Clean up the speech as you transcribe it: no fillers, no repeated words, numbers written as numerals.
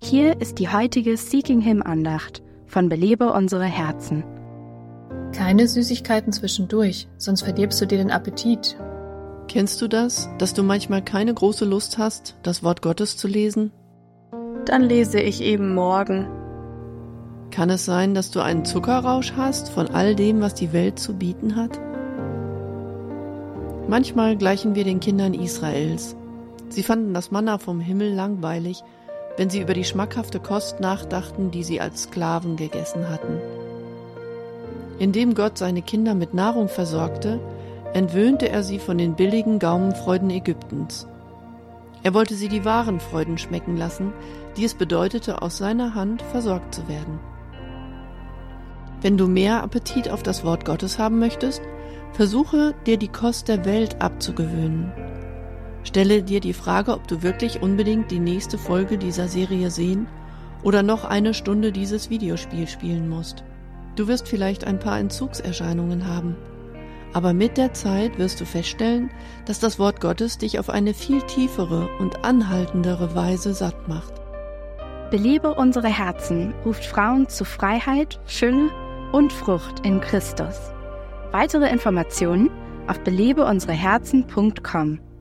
Hier ist die heutige Seeking Him Andacht von Belebe unsere Herzen. Keine Süßigkeiten zwischendurch, sonst verdirbst du dir den Appetit. Kennst du das, dass du manchmal keine große Lust hast, das Wort Gottes zu lesen? Dann lese ich eben morgen. Kann es sein, dass du einen Zuckerrausch hast von all dem, was die Welt zu bieten hat? Manchmal gleichen wir den Kindern Israels. Sie fanden das Manna vom Himmel langweilig, wenn sie über die schmackhafte Kost nachdachten, die sie als Sklaven gegessen hatten. Indem Gott seine Kinder mit Nahrung versorgte, entwöhnte er sie von den billigen Gaumenfreuden Ägyptens. Er wollte sie die wahren Freuden schmecken lassen, die es bedeutete, aus seiner Hand versorgt zu werden. Wenn du mehr Appetit auf das Wort Gottes haben möchtest, versuche, dir die Kost der Welt abzugewöhnen. Stelle dir die Frage, ob du wirklich unbedingt die nächste Folge dieser Serie sehen oder noch eine Stunde dieses Videospiel spielen musst. Du wirst vielleicht ein paar Entzugserscheinungen haben. Aber mit der Zeit wirst du feststellen, dass das Wort Gottes dich auf eine viel tiefere und anhaltendere Weise satt macht. Belebe unsere Herzen ruft Frauen zu Freiheit, Fülle und Frucht in Christus. Weitere Informationen auf belebeunsereherzen.com.